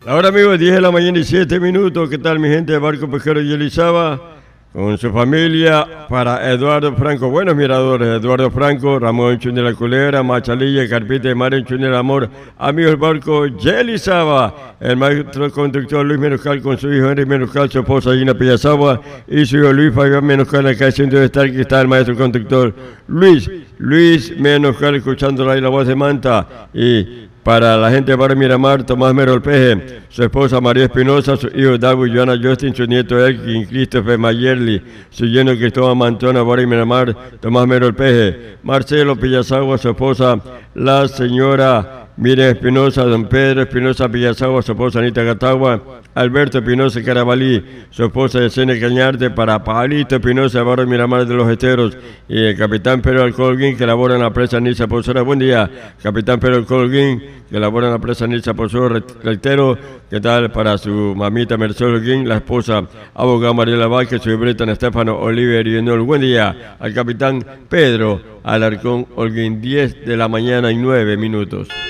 Ahora amigos, 10 de la mañana y 7 minutos. ¿Qué tal mi gente de Barco Pesquero y Elizaba? Con su familia para Eduardo Franco. Buenos miradores, Eduardo Franco, Ramón Chun de la Culebra, Machalilla, Carpita de Mar, Chun del Amor. Amigos del Barco Yelizaba, el maestro conductor Luis Menoscal con su hijo Henry Menoscal, su esposa Gina Pillazagua y su hijo Luis Fabián Menoscal, acá en Centro de Estar, que está el maestro conductor Luis Menoscal, escuchando ahí la voz de Manta. Y para la gente de Barrio Miramar, Tomás Mero Peje, su esposa María Espinosa, su hijo David, Joana Justin, su nieto Elkin, Christopher Mayerli, su yerno Cristóbal Mantona, Barrio Miramar, Tomás Mero Peje, Marcelo Pillazagua, su esposa, la señora Miriam Espinosa, don Pedro Espinosa Pillazagua, su esposa Anita Gatagua, Alberto Espinosa Carabalí, su esposa Yesenia Cañarte, para Pablito Espinosa, Barrio Miramar de los Esteros, y el capitán Pedro Alcolguín, que labora en la presa Nilsa Pozora. Buen día, capitán Pedro Alcolguín, que labora en la presa Nilsa Pozora. Reitero, ¿qué tal para su mamita Mercedes Holguín, la esposa abogada Mariela Vázquez, su libreta Estefano Oliver y Enol? Buen día al capitán Pedro Alarcón Holguín, 10 de la mañana y 9 minutos.